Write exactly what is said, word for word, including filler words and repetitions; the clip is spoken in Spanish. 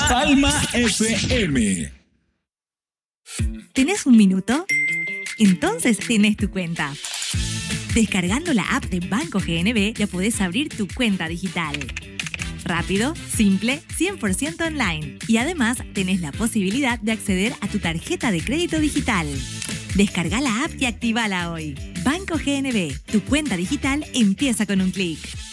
Palma F M. ¿Tenés un minuto? Entonces tenés tu cuenta. Descargando la app de Banco G N B ya podés abrir tu cuenta digital. Rápido, simple, cien por ciento online. Y además tenés la posibilidad de acceder a tu tarjeta de crédito digital. Descarga la app y actívala hoy. Banco G N B, tu cuenta digital empieza con un clic.